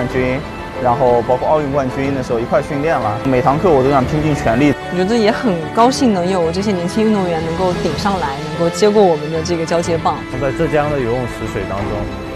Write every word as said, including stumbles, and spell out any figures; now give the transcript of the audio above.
军，然后包括奥运冠军的时候一块训练了。每堂课我都想拼尽全力。 我觉得也很高兴能有这些年轻运动员能够顶上来，能够接过我们的这个交接棒。 在浙江的游泳池水当中。